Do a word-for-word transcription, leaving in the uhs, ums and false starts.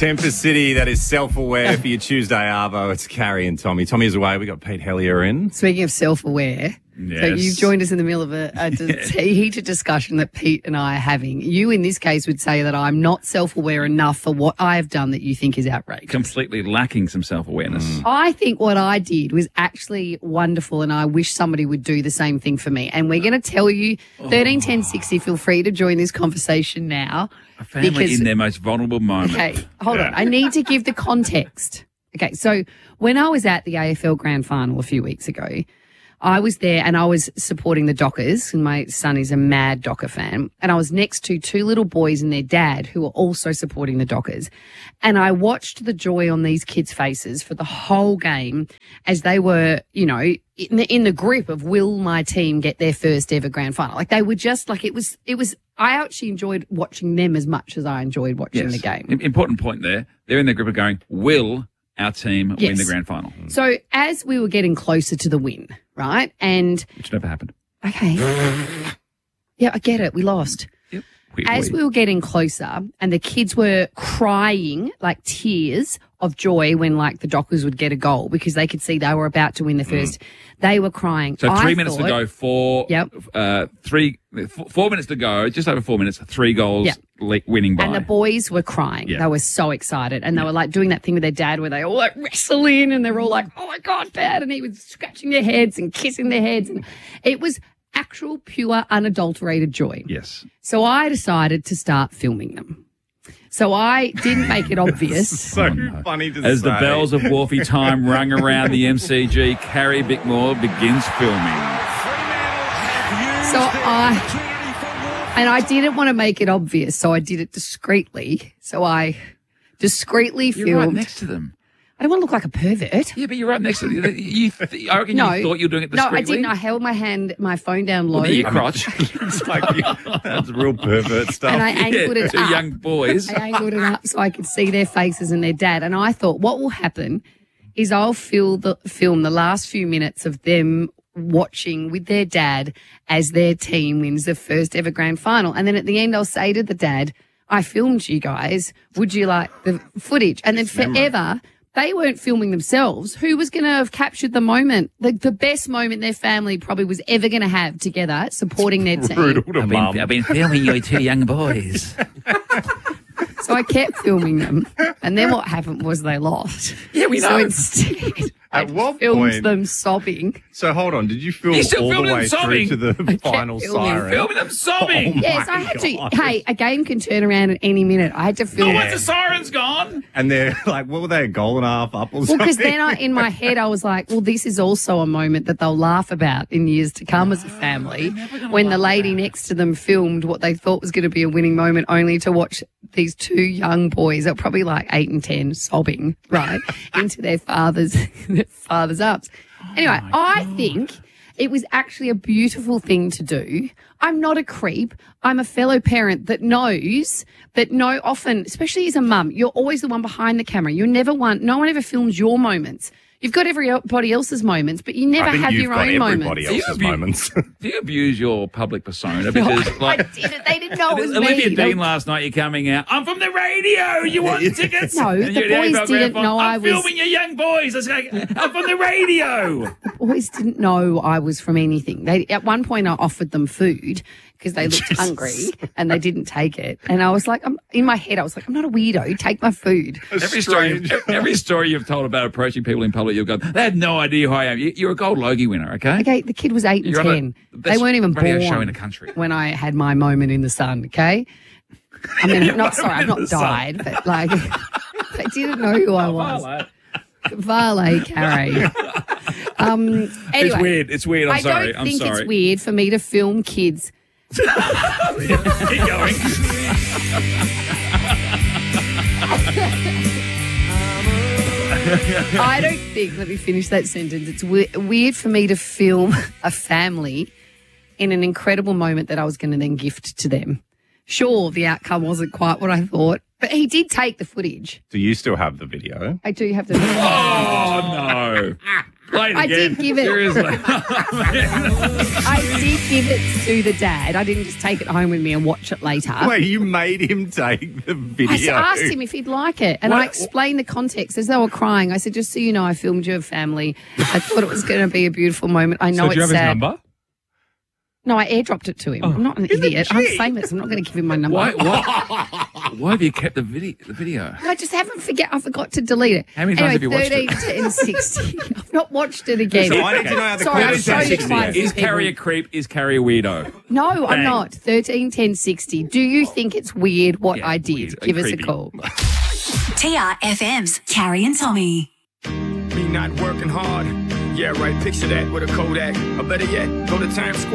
Tempest City, that is self-aware for your Tuesday Arvo. It's Carrie and Tommy. Tommy is away. We got Pete Hellier in. Speaking of self-aware, yes. so you've joined us in the middle of a, a yes. heated discussion that Pete and I are having. You, in this case, would say that I'm not self-aware enough for what I have done that you think is outrageous. Completely lacking some self-awareness. Mm. I think what I did was actually wonderful, and I wish somebody would do the same thing for me. And we're going to tell you, thirteen ten sixty, feel free to join this conversation now. A family because, in their most vulnerable moment. Okay, hold on. I need to give the context. Okay, so when I was at the A F L Grand Final a few weeks ago, I was there and I was supporting the Dockers, and my son is a mad Docker fan, and I was next to two little boys and their dad who were also supporting the Dockers. And I watched the joy on these kids' faces for the whole game as they were, you know, in the, in the grip of, will my team get their first ever grand final? Like, they were just like, it was, it was, I actually enjoyed watching them as much as I enjoyed watching Yes. the game. Im- Important point there. They're in the group of going, will our team win Yes. the grand final? So as we were getting closer to the win, right? And, Which never happened. okay. Yeah, I get it. We lost. Yep. We, As we were getting closer and the kids were crying like tears of joy when like the Dockers would get a goal because they could see they were about to win the first, mm. they were crying. So three I minutes thought, to go, four, Yep. uh, three, f- four minutes to go, just over four minutes, three goals Yep. le- winning by. And the boys were crying. Yeah. They were so excited. And they were like doing that thing with their dad where they all like wrestle in and they're all like, oh my God, Dad. And he was scratching their heads and kissing their heads. And it was actual, pure, unadulterated joy. Yes. So I decided to start filming them. So I didn't make it obvious. So funny to As say. the bells of Wharfie time rung around the M C G, Carrie Bickmore begins filming. So I, and I didn't want to make it obvious, so I did it discreetly. So I discreetly You're filmed. right next to them. I don't want to look like a pervert. Yeah, but you're right next to them. You th- I reckon No. you thought you were doing it No, discreetly. I didn't. I held my hand, my phone down low. Look at your crotch. It's like you, that's real pervert stuff. And I angled Yeah, it two up. young boys. I angled it up so I could see their faces and their dad. And I thought, what will happen is I'll fill the, film the last few minutes of them watching with their dad as their team wins the first ever grand final. And then at the end, I'll say to the dad, I filmed you guys. Would you like the footage? And then forever, they weren't filming themselves. Who was going to have captured the moment, the, the best moment their family probably was ever going to have together supporting their team? Brutal to I've mum. been, I've been filming you two young boys. So I kept filming them. And then what happened was they lost. Yeah, we so know. instead, I At what filmed point- them sobbing. So hold on, did you film You still all the filming way them sobbing? through to the final filming. siren? Filming them sobbing. Oh, Yes, my I had God. to. Hey, a game can turn around at any minute. I had to film Oh, it. once the siren's gone. And they're like, what were they, a goal and a half up or Well, something? because then I, in my head, I was like, well, this is also a moment that they'll laugh about in years to come as a family. When the lady next to them filmed what they thought was going to be a winning moment, only to watch these two young boys, they're probably like eight and ten, sobbing, right, into their father's, their father's arms. Anyway, I think it was actually a beautiful thing to do. I'm not a creep. I'm a fellow parent that knows that no, often, especially as a mum, you're always the one behind the camera. You're never one, no one ever films your moments. You've got everybody else's moments, but you never I think have you've your got own everybody moments. else's Do you abu- moments. Do you abuse your public persona? Because, I like, didn't. They didn't know it was Olivia me. Dean last night, you're coming out. I'm from the radio. You want tickets? No, And the you're at boys A F L Grand didn't Final. know I I'm was- filming your young boys. I was like, I'm from the radio. Boys didn't know I was from anything. They at one point I offered them food because they looked hungry and they didn't take it. And I was like, I'm in my head, I was like, I'm not a weirdo. Take my food. Every story, Strange. every story you've told about approaching people in public, you've gone, they had no idea who I am. You- You're a gold Logie winner, okay? Okay, the kid was eight and You're on the- ten. the They best weren't even radio born show in the country. when I had my moment in the sun. Okay, I mean, Your not sorry, I've moment in not the sun. died, but like they didn't know who I was. Valet Carrie. Um, anyway, It's weird. It's weird. I'm I sorry. don't I'm think sorry. it's weird for me to film kids. Keep going. I don't think, let me finish that sentence. It's we- weird for me to film a family in an incredible moment that I was going to then gift to them. Sure, the outcome wasn't quite what I thought, But he did take the footage. Do you still have the video? I do have the Oh, no. Play it I again. did give it- Seriously. I did give it to the dad. I didn't just take it home with me and watch it later. Wait, you made him take the video? I s- asked him if he'd like it, and I What- explained the context as they were crying. I said, just so you know, I filmed your family. I thought it was going to be a beautiful moment. I know So do you it's have his sad. number? No, I airdropped it to him. I'm not an idiot. I'm famous. I'm not going to give him my number. Why, why, why have you kept the video? The video? I just haven't forget. I forgot to delete it. How many times anyway, have you watched it? thirteen, ten, sixty. I've not watched it again. So I need to know how the Sorry, I've quiz shown is. it twice. Is people. Carrie a creep? Is Carrie a weirdo? No, I'm Bang. not. thirteen, ten, sixty. Do you think it's weird what Yeah, I did? weird and Give us creepy. a call. T R F M's Carrie and Tommy. Me not working hard. Yeah, right. Picture that with a Kodak. Or better yet, go to Times Square.